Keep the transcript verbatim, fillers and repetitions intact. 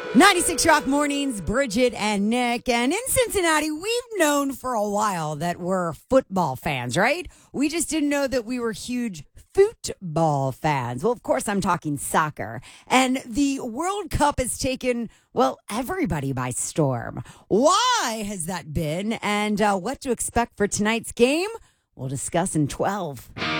ninety-six Rock Mornings, Bridget and Nick. And in Cincinnati, we've known for a while that we're football fans, right? We just didn't know that we were huge football fans. Well, of course, I'm talking soccer. And the World Cup has taken, well, everybody by storm. Why has that been? And uh, what to expect for tonight's game? We'll discuss in twelve.